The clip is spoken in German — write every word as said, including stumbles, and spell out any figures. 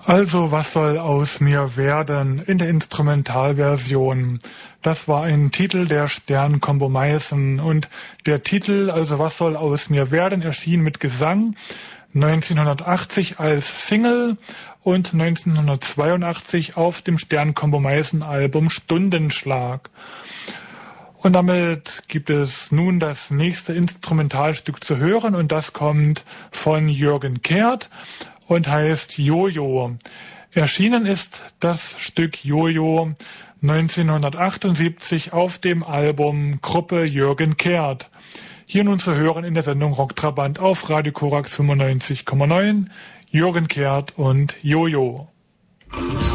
Also, was soll aus mir werden in der Instrumentalversion? Das war ein Titel der Stern-Combo Meißen und der Titel, also was soll aus mir werden, erschien mit Gesang neunzehnhundertachtzig als Single und neunzehnhundertzweiundachtzig auf dem Stern-Combo Meißen Album Stundenschlag. Und damit gibt es nun das nächste Instrumentalstück zu hören und das kommt von Jürgen Kehrt und heißt Jojo. Erschienen ist das Stück Jojo neunzehnhundertachtundsiebzig auf dem Album Gruppe Jürgen Kehrt. Hier nun zu hören in der Sendung Rocktrabant auf Radio Korax fünfundneunzig Komma neun, Jürgen Kehrt und Jojo.